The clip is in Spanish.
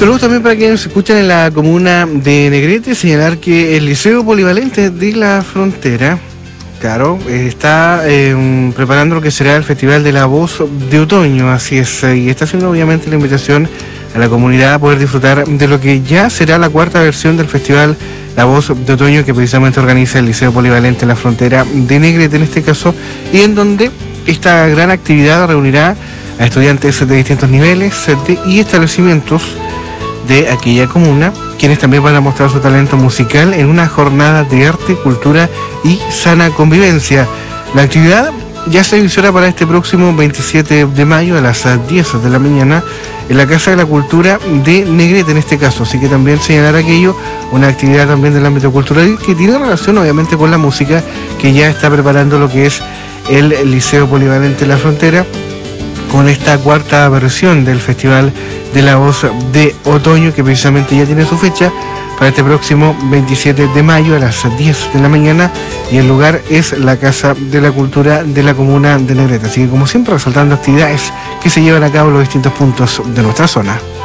Saludos también para quienes nos escuchan en la comuna de Negrete. Señalar que el Liceo Polivalente de la Frontera, claro, está preparando lo que será el Festival de la Voz de Otoño, así es, y está haciendo obviamente la invitación a la comunidad a poder disfrutar de lo que ya será la cuarta versión del Festival La Voz de Otoño, que precisamente organiza el Liceo Polivalente de la Frontera de Negrete en este caso, y en donde esta gran actividad reunirá a estudiantes de distintos niveles y establecimientos de aquella comuna, quienes también van a mostrar su talento musical en una jornada de arte, cultura y sana convivencia. La actividad ya se visora para este próximo 27 de mayo a las 10 de la mañana en la Casa de la Cultura de Negrete en este caso, así que también señalar aquello, una actividad también del ámbito cultural que tiene relación obviamente con la música, que ya está preparando lo que es el Liceo Polivalente de la Frontera con esta cuarta versión del Festival de la Voz de Otoño, que precisamente ya tiene su fecha para este próximo 27 de mayo a las 10 de la mañana, y el lugar es la Casa de la Cultura de la comuna de Negrete. Así que, como siempre, resaltando actividades que se llevan a cabo en los distintos puntos de nuestra zona.